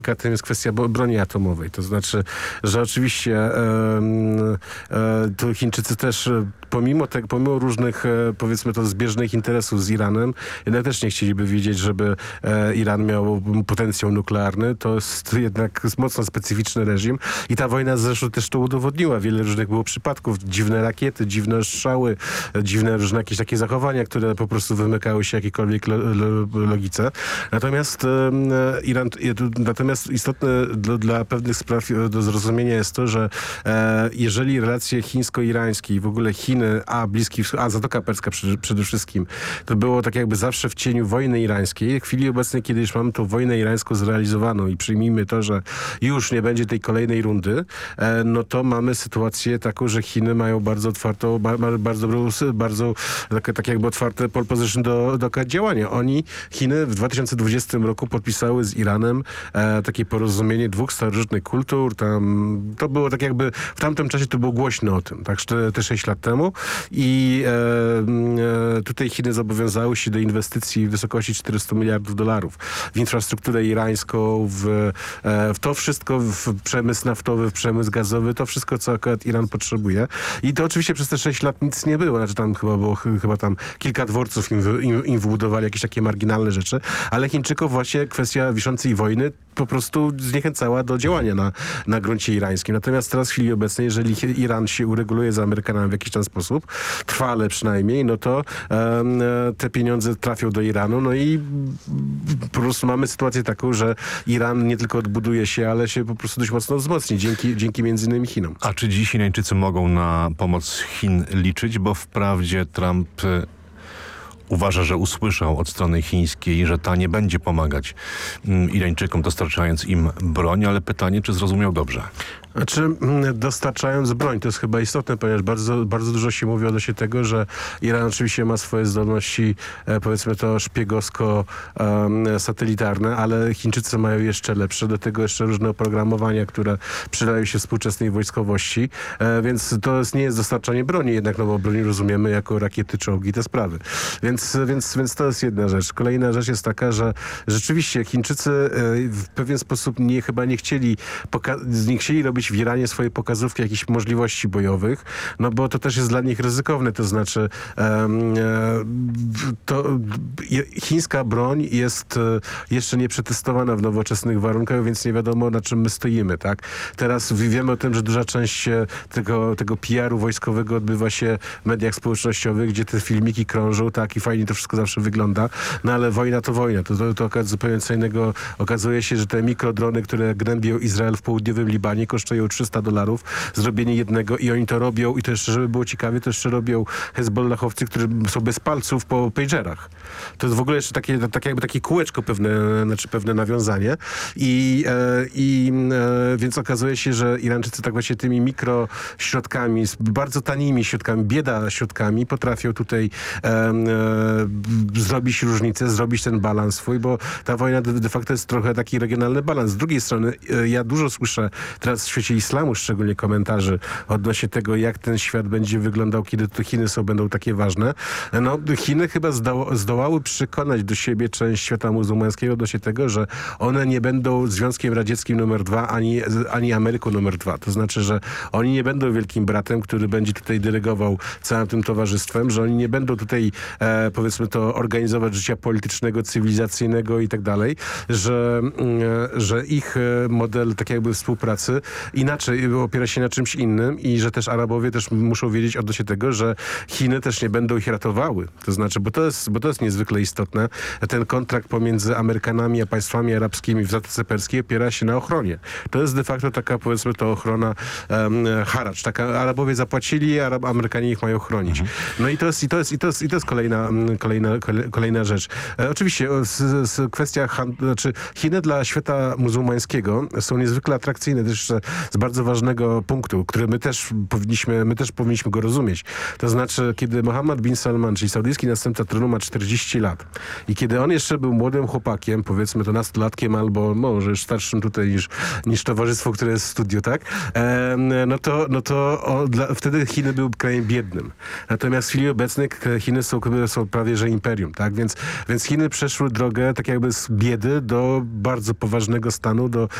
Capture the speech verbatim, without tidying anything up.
Tym jest kwestia broni atomowej. To znaczy, że oczywiście e, e, tu Chińczycy też pomimo, te, pomimo różnych, e, powiedzmy to, zbieżnych interesów z Iranem, jednak też nie chcieliby widzieć, żeby e, Iran miał potencjał nuklearny. To jest jednak mocno specyficzny reżim i ta wojna zresztą też to udowodniła. Wiele różnych było przypadków. Dziwne rakiety, dziwne strzały, dziwne różne jakieś takie zachowania, które po prostu wymykały się jakiejkolwiek lo, lo, logice. Natomiast e, Iran, natomiast istotne dla, dla pewnych spraw do zrozumienia jest to, że e, jeżeli relacje chińsko-irańskie i w ogóle Chiny, a Bliski Wschód, a Zatoka Perska przede, przede wszystkim, to było tak jakby zawsze w cieniu wojny irańskiej. W chwili obecnej, kiedy już mamy tą wojnę irańską zrealizowaną i przyjmijmy to, że już nie będzie tej kolejnej rundy, e, no to mamy sytuację taką, że Chiny mają bardzo otwartą, ba, bardzo, bardzo tak, tak jakby otwarte pole position do, do działania. Oni, Chiny w dwa tysiące dwudziestym roku podpisały z Iranem e, takie porozumienie dwóch starożytnych kultur. Tam, to było tak jakby, w tamtym czasie to było głośno o tym, tak, te sześć lat temu i e, e, tutaj Chiny zobowiązały się do inwestycji w wysokości czterystu miliardów dolarów w infrastrukturę irańską, w, e, w to wszystko, w przemysł naftowy, w przemysł gazowy, to wszystko, co akurat Iran potrzebuje. I to oczywiście przez te sześć lat nic nie było, znaczy tam chyba było, chyba tam kilka dworców im, im, im wybudowali, jakieś takie marginalne rzeczy, ale Chińczyków właśnie kwestia wiszącej wojny po prostu zniechęcała do działania na, na gruncie irańskim. Natomiast teraz w chwili obecnej, jeżeli Iran się ureguluje z Amerykanami w jakiś tam sposób, trwale przynajmniej, no to e, te pieniądze trafią do Iranu, no i po prostu mamy sytuację taką, że Iran nie tylko odbuduje się, ale się po prostu dość mocno wzmocni, dzięki, dzięki między innymi Chinom. A czy dziś Irańczycy mogą na pomoc Chin liczyć? Bo wprawdzie Trump uważa, że usłyszał od strony chińskiej, że ta nie będzie pomagać Irańczykom, dostarczając im broń, ale pytanie, czy zrozumiał dobrze? Znaczy, dostarczając broń, to jest chyba istotne, ponieważ bardzo, bardzo dużo się mówi odnośnie tego, że Iran oczywiście ma swoje zdolności, e, powiedzmy to szpiegowsko-satelitarne, ale Chińczycy mają jeszcze lepsze, do tego jeszcze różne oprogramowania, które przydają się współczesnej wojskowości, e, więc to jest, nie jest dostarczanie broni, jednak no bo broń rozumiemy jako rakiety, czołgi, te sprawy. Więc, więc, więc to jest jedna rzecz. Kolejna rzecz jest taka, że rzeczywiście Chińczycy e, w pewien sposób nie, chyba nie chcieli, nie chcieli robić w Iranie swoje pokazówki jakichś możliwości bojowych, no bo to też jest dla nich ryzykowne, to znaczy um, to chińska broń jest jeszcze nie przetestowana w nowoczesnych warunkach, więc nie wiadomo, na czym my stoimy, tak? Teraz wiemy o tym, że duża część tego, tego P R u wojskowego odbywa się w mediach społecznościowych, gdzie te filmiki krążą, tak, i fajnie to wszystko zawsze wygląda, no ale wojna to wojna, to, to, to zupełnie co innego. Okazuje się, że te mikrodrony, które gnębią Izrael w południowym Libanie, kosztują trzysta dolarów, zrobienie jednego i oni to robią i to jeszcze, żeby było ciekawie, to jeszcze robią hezbollahowcy, którzy są bez palców po pagerach. To jest w ogóle jeszcze takie, takie jakby takie kółeczko pewne, znaczy pewne nawiązanie i, e, i e, więc okazuje się, że Irańczycy tak właśnie tymi mikrośrodkami, z bardzo tanimi środkami, bieda środkami potrafią tutaj e, e, zrobić różnicę, zrobić ten balans swój, bo ta wojna de, de facto jest trochę taki regionalny balans. Z drugiej strony e, ja dużo słyszę teraz w świecie islamu, szczególnie komentarzy odnośnie tego, jak ten świat będzie wyglądał, kiedy to Chiny są, będą takie ważne. No, Chiny chyba zdoła, zdołały przekonać do siebie część świata muzułmańskiego odnośnie tego, że one nie będą Związkiem Radzieckim numer dwa, ani, ani Ameryką numer dwa. To znaczy, że oni nie będą wielkim bratem, który będzie tutaj dyrygował całym tym towarzystwem, że oni nie będą tutaj, e, powiedzmy to, organizować życia politycznego, cywilizacyjnego i tak dalej, że, e, że ich model tak jakby współpracy inaczej opiera się na czymś innym i że też Arabowie też muszą wiedzieć odnośnie tego, że Chiny też nie będą ich ratowały. To znaczy, bo to jest, bo to jest niezwykle istotne. Ten kontrakt pomiędzy Amerykanami a państwami arabskimi w Zatoce Perskiej opiera się na ochronie. To jest de facto taka, powiedzmy to, ochrona um, haracz. Taka Arabowie zapłacili, a Arab, Amerykanie ich mają chronić. Mhm. No i to jest, i to jest, i to jest, i to jest kolejna, kolejna, kolejna rzecz. E, oczywiście z, z kwestia, hand, znaczy Chiny dla świata muzułmańskiego są niezwykle atrakcyjne. Też z bardzo ważnego punktu, który my też powinniśmy, my też powinniśmy go rozumieć. To znaczy, kiedy Mohammed bin Salman, czyli saudyjski następca tronu, ma czterdzieści lat i kiedy on jeszcze był młodym chłopakiem, powiedzmy to nastolatkiem albo może już starszym tutaj niż, niż towarzystwo, które jest w studiu, tak? E, no to, no to o, dla, wtedy Chiny były krajem biednym. Natomiast w chwili obecnej Chiny są, są prawie że imperium, tak? Więc, więc Chiny przeszły drogę tak jakby z biedy do bardzo poważnego stanu, do